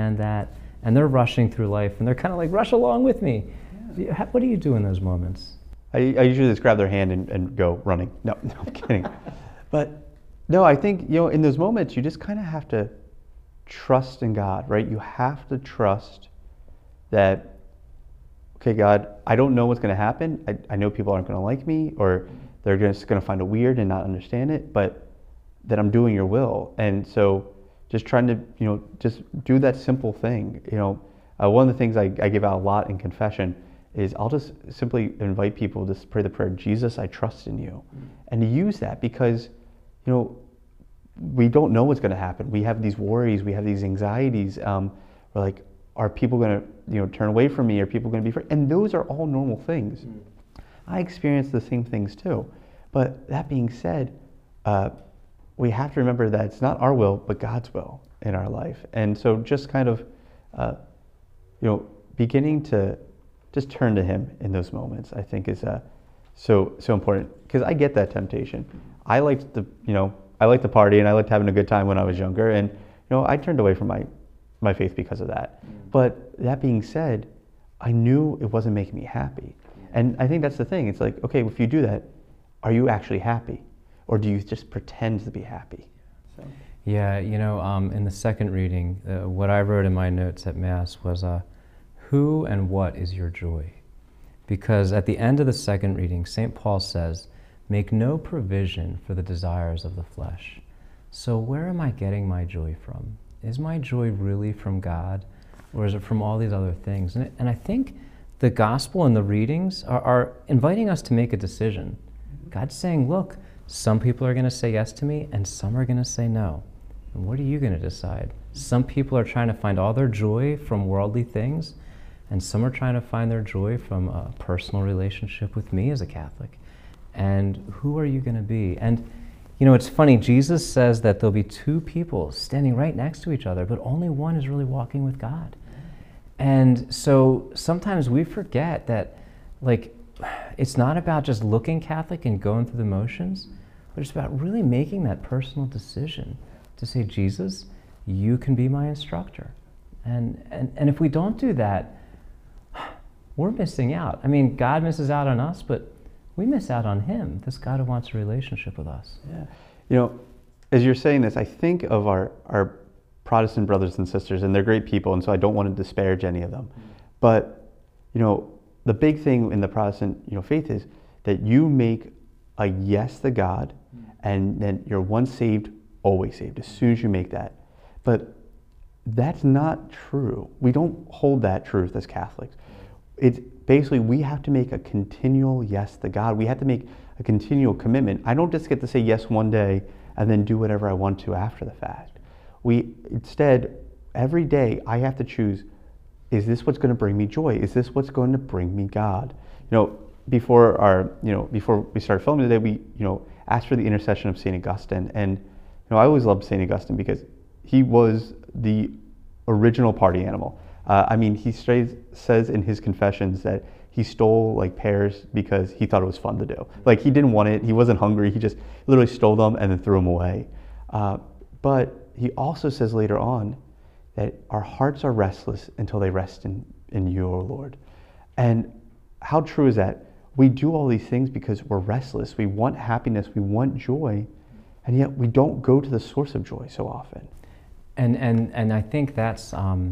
understand that, and they're rushing through life, and they're kind of like, rush along with me. Yeah. What do you do in those moments? I usually just grab their hand and go running. No, I'm kidding. But no, I think, in those moments, you just kind of have to trust in God, right? You have to trust that, okay, God, I don't know what's going to happen. I know people aren't going to like me, or they're just going to find it weird and not understand it, but that I'm doing your will. And so just trying to, just do that simple thing. One of the things I give out a lot in confession is I'll just simply invite people to pray the prayer, Jesus, I trust in you. And to use that because, we don't know what's going to happen. We have these worries, we have these anxieties. We're like, are people going to, turn away from me? Are people going to be afraid? And those are all normal things. I experience the same things too. But that being said, we have to remember that it's not our will, but God's will in our life. And so just kind of, beginning to just turn to Him in those moments, I think is so important. Because I get that temptation. I liked the party and I liked having a good time when I was younger, and I turned away from my faith because of that. But that being said, I knew it wasn't making me happy. And I think that's the thing. It's like, okay, if you do that, are you actually happy? Or do you just pretend to be happy? So. Yeah, in the second reading, what I wrote in my notes at Mass was, who and what is your joy? Because at the end of the second reading, St. Paul says, make no provision for the desires of the flesh. So where am I getting my joy from? Is my joy really from God, or is it from all these other things? And I think the gospel and the readings are inviting us to make a decision. God's saying, look, some people are going to say yes to me, and some are going to say no. And what are you going to decide? Some people are trying to find all their joy from worldly things, and some are trying to find their joy from a personal relationship with me as a Catholic. And who are you going to be? And it's funny, Jesus says that there'll be two people standing right next to each other, but only one is really walking with God. And so sometimes we forget that, it's not about just looking Catholic and going through the motions, but it's about really making that personal decision to say, Jesus, you can be my instructor. And if we don't do that, we're missing out. I mean, God misses out on us, but we miss out on Him, this God who wants a relationship with us. Yeah. As you're saying this, I think of our Protestant brothers and sisters, and they're great people, and so I don't want to disparage any of them. But, the big thing in the Protestant, faith is that you make a yes to God, and then you're once saved, always saved, as soon as you make that. But that's not true. We don't hold that truth as Catholics. It's basically, we have to make a continual yes to God. We have to make a continual commitment. I don't just get to say yes one day and then do whatever I want to after the fact. Instead, every day I have to choose, is this what's going to bring me joy? Is this what's going to bring me God? Before we started filming today, we, asked for the intercession of St. Augustine. And, I always loved St. Augustine because he was the original party animal. He says in his confessions that he stole pears because he thought it was fun to do. He didn't want it, he wasn't hungry, he just literally stole them and then threw them away. But he also says later on that our hearts are restless until they rest in you, O Lord. And how true is that? We do all these things because we're restless. We want happiness, we want joy, and yet we don't go to the source of joy so often. And I think that's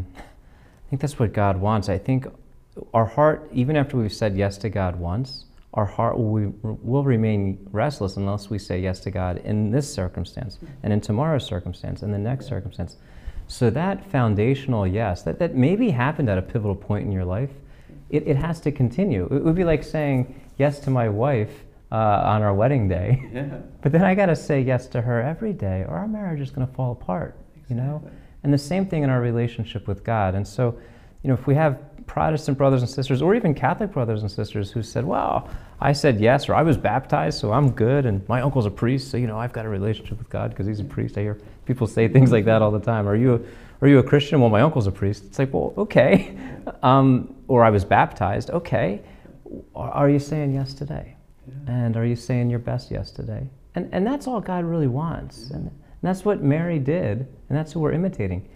what God wants. I think our heart, even after we've said yes to God once, our heart will remain restless unless we say yes to God in this circumstance, and in tomorrow's circumstance, and the next circumstance. So that foundational yes, that maybe happened at a pivotal point in your life, it has to continue. It would be like saying yes to my wife on our wedding day, but then I got to say yes to her every day, or our marriage is going to fall apart, And the same thing in our relationship with God. And so, if we have Protestant brothers and sisters, or even Catholic brothers and sisters who said, well, I said yes, or I was baptized, so I'm good, and my uncle's a priest, so I've got a relationship with God because he's a priest. I hear people say things like that all the time. Are you a Christian? Well, my uncle's a priest. It's like, well, okay. Or I was baptized. Okay. Are you saying yes today? And are you saying your best yes today? And that's all God really wants. And that's what Mary did, and that's who we're imitating.